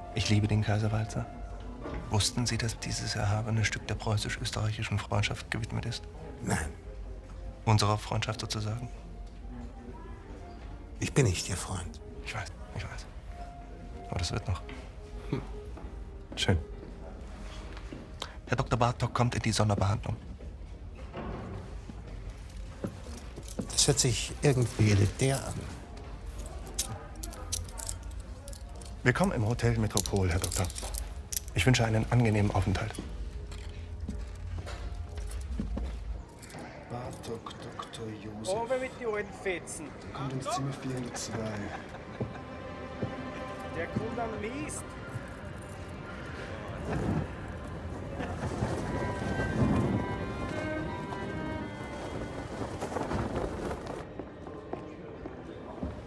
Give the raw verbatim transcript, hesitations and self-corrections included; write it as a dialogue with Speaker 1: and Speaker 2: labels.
Speaker 1: Ich liebe den Kaiserwalzer. Wussten Sie, dass dieses erhabene Stück der preußisch-österreichischen Freundschaft gewidmet ist?
Speaker 2: Nein.
Speaker 1: Unserer Freundschaft sozusagen?
Speaker 2: Ich bin nicht Ihr Freund.
Speaker 1: Ich weiß, ich weiß. Aber das wird noch.
Speaker 2: Hm. Schön.
Speaker 1: Herr Doktor Bartok kommt in die Sonderbehandlung.
Speaker 2: Das hört sich irgendwie elitär an.
Speaker 1: Willkommen im Hotel Metropol, Herr Doktor. Ich wünsche einen angenehmen Aufenthalt.
Speaker 3: Bartok, Doktor Josef.
Speaker 4: Oben mit den alten Fetzen.
Speaker 3: Der kommt ins Zimmer vierhundertzwei.
Speaker 4: Der kommt am Mist.